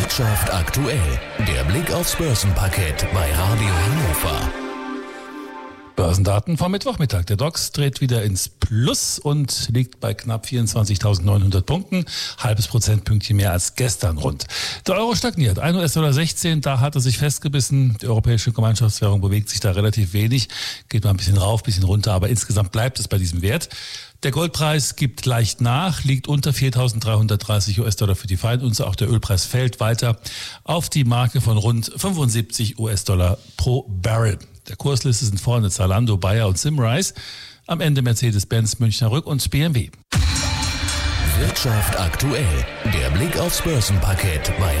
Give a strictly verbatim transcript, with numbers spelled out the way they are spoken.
Wirtschaft aktuell. Der Blick aufs Börsenparkett bei Radio Hannover. Börsendaten vom Mittwochmittag. Der DAX dreht wieder ins Plus und liegt bei knapp vierundzwanzigtausendneunhundert Punkten. Halbes Prozentpünktchen mehr als gestern rund. Der Euro stagniert. ein U S-Dollar sechzehn, da hat er sich festgebissen. Die europäische Gemeinschaftswährung bewegt sich da relativ wenig. Geht mal ein bisschen rauf, ein bisschen runter, aber insgesamt bleibt es bei diesem Wert. Der Goldpreis gibt leicht nach, liegt unter viertausenddreihundertdreißig U S-Dollar für die Feinunze. Auch der Ölpreis fällt weiter auf die Marke von rund fünfundsiebzig U S-Dollar pro Barrel. Der Kursliste sind vorne Zalando, Bayer und Symrise. Am Ende Mercedes-Benz, Münchner Rück und B M W. Wirtschaft aktuell. Der Blick aufs Börsenparkett bei